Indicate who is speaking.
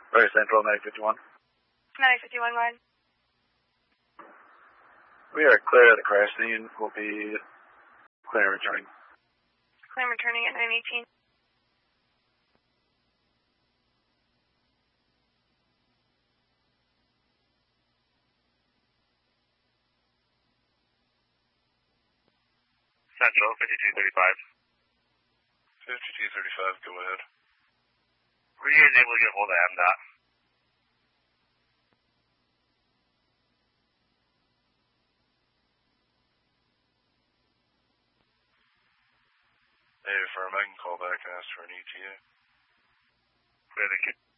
Speaker 1: Very Central, 951.
Speaker 2: 951 line.
Speaker 1: We are clear of the crash scene. We'll be clear returning.
Speaker 2: Clear returning at 918.
Speaker 3: Central, 5235.
Speaker 4: 5235, go ahead.
Speaker 3: Were you able to get hold of MDOT?
Speaker 4: Hey, firm, I can call back and ask for an ETA.
Speaker 3: Clear, thank you.